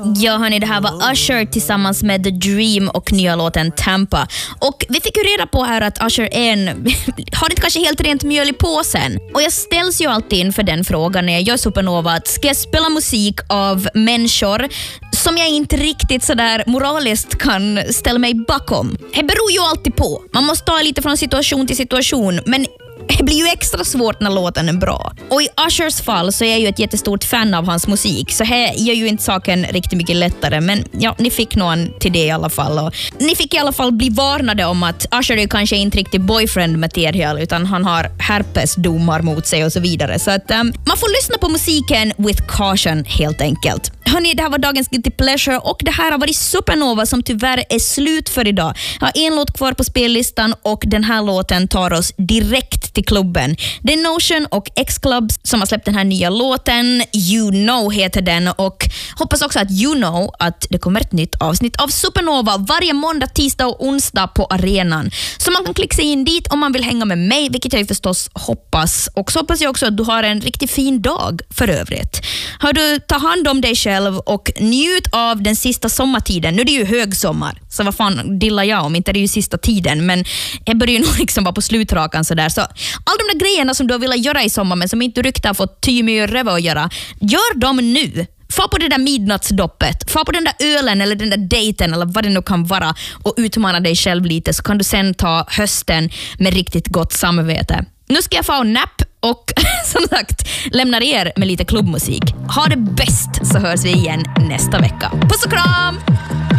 Ja hörni, det här var Usher tillsammans med The Dream och nya låten Tampa. Och vi fick ju reda på här att Usher har inte kanske helt rent mjöl i påsen. Och jag ställs ju alltid inför den frågan när jag gör Supernova, att ska jag spela musik av människor som jag inte riktigt sådär moraliskt kan ställa mig bakom? Det beror ju alltid på. Man måste ta lite från situation till situation, men det blir ju extra svårt när låten är bra. Och i Ushers fall så är jag ju ett jättestort fan av hans musik, så här gör ju inte saken riktigt mycket lättare. Men ja, ni fick någon till det i alla fall. Och ni fick i alla fall bli varnade om att Usher är kanske inte riktigt boyfriend material, utan han har herpesdomar mot sig och så vidare. Så att man får lyssna på musiken with caution helt enkelt. Hörrni, det här var dagens Guilty Pleasure och det här har varit Supernova som tyvärr är slut för idag. Jag har en låt kvar på spellistan och den här låten tar oss direkt till klubben. Det är Notion och X-Club som har släppt den här nya låten. You Know heter den, och hoppas också att you know att det kommer ett nytt avsnitt av Supernova varje måndag, tisdag och onsdag på arenan. Så man kan klicka sig in dit om man vill hänga med mig, vilket jag förstås hoppas. Och så hoppas jag också att du har en riktigt fin dag för övrigt. Hör du, ta hand om dig själv och njut av den sista sommartiden. Nu är det ju högsommar, så vad fan dillar jag om? Inte det är ju sista tiden, men jag börjar ju nog liksom vara på slutrakan sådär. Så all de där grejerna som du har velat göra i sommar men som inte ryktar fått ty och röva att göra, gör dem nu. Få på det där midnattsdoppet, få på den där ölen eller den där dejten eller vad det nu kan vara och utmana dig själv lite, så kan du sen ta hösten med riktigt gott samvete. Nu ska jag få en napp och som sagt lämnar er med lite klubbmusik. Ha det bäst, så hörs vi igen nästa vecka. Puss och kram!